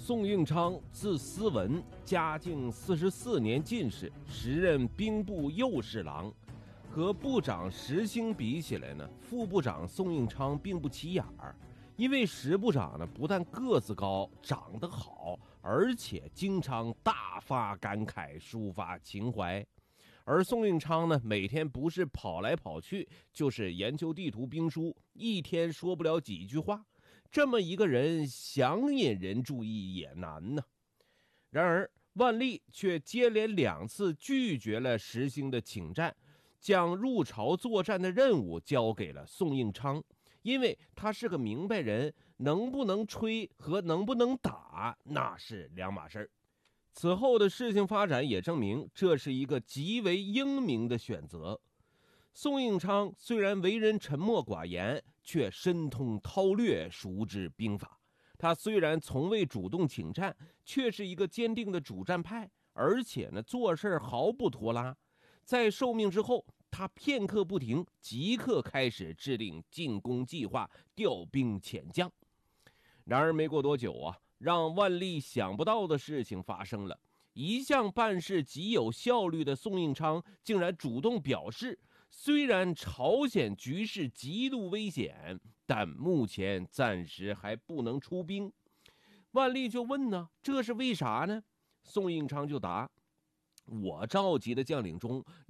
宋应昌字思文，嘉靖44年进士，时任兵部右侍郎。和部长石兴比起来呢，副部长宋应昌并不起眼儿。因为石部长呢，不但个子高，长得好，而且经常大发感慨，抒发情怀。而宋应昌呢，每天不是跑来跑去，就是研究地图兵书，一天说不了几句话。这么一个人，想引人注意也难呢。然而万历却接连2次拒绝了石兴的请战，将入朝作战的任务交给了宋应昌。因为他是个明白人，能不能吹和能不能打那是两码事。此后的事情发展也证明，这是一个极为英明的选择。宋应昌虽然为人沉默寡言，却深通韬略，熟知兵法。他虽然从未主动请战，却是一个坚定的主战派，而且呢，做事毫不拖拉。在受命之后，他片刻不停，即刻开始制定进攻计划，调兵遣将。然而没过多久啊，让万历想不到的事情发生了。一向办事极有效率的宋应昌竟然主动表示，虽然朝鲜局势极度危险，但目前暂时还不能出兵。万历就问呢，这是为啥呢？宋应昌就答，我召集的将领中